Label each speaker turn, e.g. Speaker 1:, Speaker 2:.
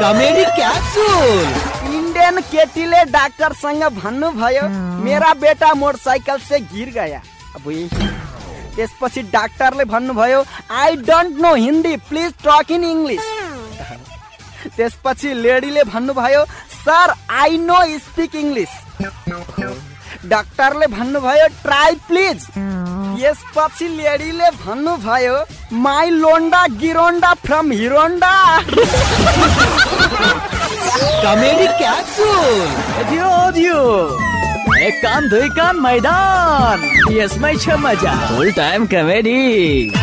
Speaker 1: Comedy capsule.
Speaker 2: Indian केटीले डाक्टरसँग भन्नुभयो मेरा बेटा मोटरसाइकल से गिर गया। अब त्यसपछि डाक्टरले भन्नुभयो I don't know Hindi, please talk in English. त्यसपछि लेडीले भन्नुभयो sir I know speak English. डाक्टरले भन्नुभयो ट्राई प्लिज। यसपछि लेडीले भन्नुभयो माई लोन्डा गिरोन्डा फ्रम हिरोन्डा।
Speaker 1: Comedy capsule. एक कान दुई कान मैदान, यसमै छ मजा। फुल टाइम कमेडी।